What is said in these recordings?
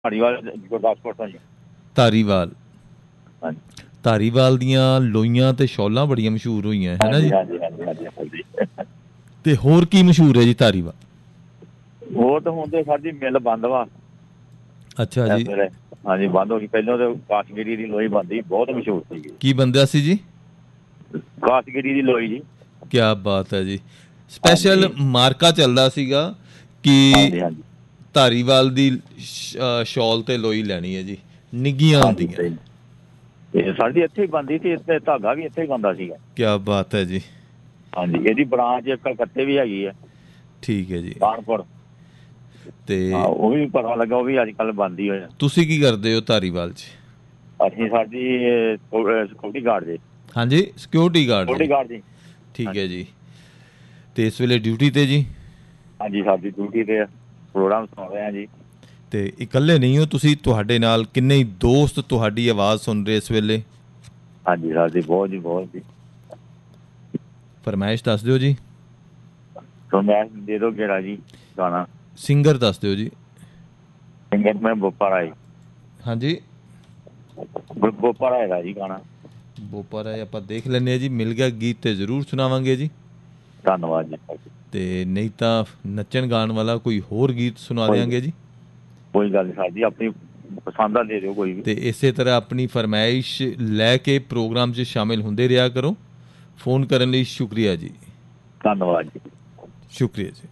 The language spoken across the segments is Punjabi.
ਧਾਰੀਵਾਲ ਗੁਰਦਾਸਪੁਰ ਤੋਂ ਜੀ। ਧਾਰੀਵਾਲ। ਹਾਂਜੀ ਧਾਰੀਵਾਲ ਦੀਆਂ ਲੋਈਆਂ ਤੇ ਸ਼ੌਲਾਂ ਬੜੀਆਂ ਮਸ਼ਹੂਰ ਹੋਈਆਂ ਹੈ ਨਾ ਜੀ। ਹਾਂਜੀ ਹਾਂਜੀ ਹਾਂਜੀ ਹਾਂਜੀ। ਤੇ ਹੋਰ ਕੀ ਮਸ਼ਹੂਰ ਹੈ ਜੀ ਧਾਰੀਵਾਲ? ਹੋਰ ਤਾਂ ਹੁਣ ਤੇ ਸਾਡੀ ਮਿੱਲ ਬੰਦ ਵਾ ਅੱਛਾ ਇਸ ਜੀ। ਵੇਲੇ। ਹਾਂਜੀ ਬੰਦ ਹੋ ਗਈ। ਪਹਿਲਾਂ ਤਾਂ ਕਾਸ਼ਮੀਰੀ ਦੀ ਲੋਈ ਬਣਦੀ, ਬਹੁਤ ਮਸ਼ਹੂਰ ਸੀਗੀ। ਕੀ ਬੰਦਿਆ ਸੀ ਜੀ? ਕਾਸ਼ਮੀਰੀ ਦੀ ਲੋਈ ਜੀ। ਕਿਆ ਬਾਤ ਹੈ ਜੀ। ਸਪੈਸ਼ਲ ਹਾਂਜੀ ਮਾਰਕਾ ਚੱਲਦਾ ਸੀਗਾ ਕਿ ਹਾਂਜੀ ਹਾਂਜੀ ਧਾਰੀਵਾਲ ਦੀ ਸ਼ੌਲ ਤੇ ਲੋਈ ਲੈਣੀ ਹੈ ਜੀ, ਨਿੱਘੀਆਂ ਹਾਂਜੀ ਹੁੰਦੀਆਂ। ਸਹੀ। ਤੇ ਸਾਡੀ ਇੱਥੇ ਹੀ ਬਣਦੀ ਸੀ, ਇੱਥੇ ਧਾਗਾ ਵੀ ਇੱਥੇ ਹੀ ਬਣਦਾ ਸੀਗਾ। ਕਿਆ ਬਾਤ ਹੈ ਜੀ। ਹਾਂਜੀ ਇਹਦੀ ਬ੍ਰਾਂਚ ਕਲਕੱਤੇ ਵੀ ਹੈਗੀ ਹੈ, ਠੀਕ ਹੈ ਜੀ। ਕਾਨਪੁਰ। ਹਾਂ ਤੇ ਉਹ ਵੀ ਪਤਾ ਲੱਗਾ, ਉਹ ਵੀ ਅੱਜ ਕੱਲ੍ਹ ਬਣਦੀ ਹੋਇਆ। ਤੁਸੀਂ ਕੀ ਕਰਦੇ ਹੋ ਧਾਰੀਵਾਲ 'ਚ? ਅਸੀਂ ਸਾਡੀ ਸਿਕਿਉਰਟੀ ਗਾਰਡ ਜੀ। ਹਾਂਜੀ ਸਿਕਿਉਰਿਟੀ ਗਾਰਡ ਜੀ। ਸਿਕਿਉਰਟੀ ਗਾਰਡ ਜੀ। ਠੀਕ ਹੈ ਹਾਂਜੀ ਜੀ। ਤੇ ਇਸ ਵੇਲੇ ਡਿਊਟੀ 'ਤੇ ਜੀ? ਹਾਂਜੀ ਸਾਡੀ ਡਿਊਟੀ 'ਤੇ ਪ੍ਰੋਗਰਾਮ ਸੁਣ ਰਹੇ ਹਾਂ ਜੀ। ਤੇ ਇਕੱਲੇ ਨਹੀਂ ਹੋ ਤੁਸੀਂ, ਤੁਹਾਡੇ ਨਾਲ ਕਿੰਨੇ ਹੀ ਦੋਸਤ ਤੁਹਾਡੀ ਆਵਾਜ਼ ਸੁਣ ਰਹੇ ਇਸ ਵੇਲੇ? ਹਾਂਜੀ ਸਾਡੀ ਬਹੁਤ ਜੀ, ਬਹੁਤ ਜੀ। ਫਰਮਾਇਸ਼ ਦੱਸ ਦਿਓ ਜੀ। ਮੈਂ ਦੇ ਦਿਓ ਕਿਹੜਾ ਜੀ ਗਾਣਾ? ਸਿੰਗਰ ਦੱਸ ਦਿਓ ਜੀ। ਸਿੰਗਰ ਮੈਂ ਬੋਪਾ ਰਾਏ। ਹਾਂਜੀ ਬੋਪਾ ਰਾਏ ਦਾ ਜੀ ਗਾਣਾ। ਬੋਪਾ ਰਾਏ ਆਪਾਂ ਦੇਖ ਲੈਂਦੇ ਹਾਂ ਜੀ, ਮਿਲ ਗਿਆ ਗੀਤ ਤੇ ਜ਼ਰੂਰ ਸੁਣਾਵਾਂਗੇ ਜੀ। ਧੰਨਵਾਦ ਜੀ। ਤੇ ਨਹੀਂ ਤਾਂ ਨੱਚਣ ਗਾਣ ਵਾਲਾ ਕੋਈ ਹੋਰ ਗੀਤ ਸੁਣਾ ਦਿਆਂਗੇ ਜੀ। ਕੋਈ ਗੱਲ ਨਹੀਂ ਸਰ ਜੀ, ਆਪਣੀ ਪਸੰਦ ਦਾ ਦੇ ਦਿਓ ਕੋਈ ਵੀ। ਤੇ ਇਸੇ ਤਰ੍ਹਾਂ ਆਪਣੀ ਫਰਮਾਇਸ਼ ਲੈ ਕੇ ਪ੍ਰੋਗਰਾਮ 'ਚ ਸ਼ਾਮਿਲ ਹੁੰਦੇ ਰਿਹਾ ਕਰੋ। ਫੋਨ ਕਰਨ ਲਈ ਸ਼ੁਕਰੀਆ ਜੀ। ਧੰਨਵਾਦ ਜੀ। ਸ਼ੁਕਰੀਆ ਜੀ।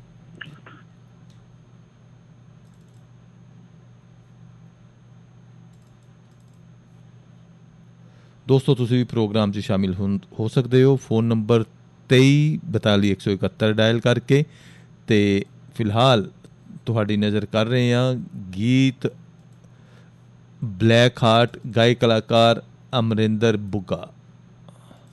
ਦੋਸਤੋ ਤੁਸੀਂ ਵੀ ਪ੍ਰੋਗਰਾਮ 'ਚ ਸ਼ਾਮਿਲ ਹੋ ਸਕਦੇ ਹੋ। ਫ਼ੋਨ ਨੰਬਰ 23 42 171 ਡਾਇਲ ਕਰਕੇ। ਅਤੇ ਫਿਲਹਾਲ ਤੁਹਾਡੀ ਨਜ਼ਰ ਕਰ ਰਹੇ ਹਾਂ ਗੀਤ ਬਲੈਕ ਹਾਰਟ, ਗਾਇਕ ਕਲਾਕਾਰ ਅਮਰਿੰਦਰ ਬੁੱਗਾ।